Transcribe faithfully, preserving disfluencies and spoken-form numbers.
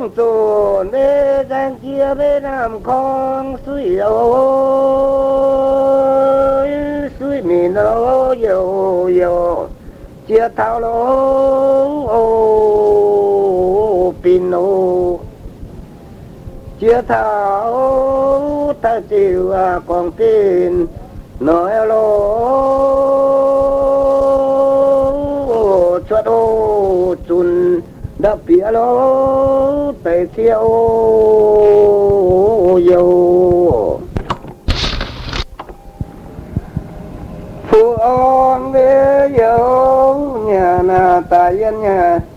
sông sổ nê giang chia bên nam con suy ôi suy mìn lô yo yo chia thao lô ô pin ô chia thao ta chịu à con tin nói lô chuột ô chun đập phía lô tây thiêu dầu phụ ông về dầu nhà na ta yên nhà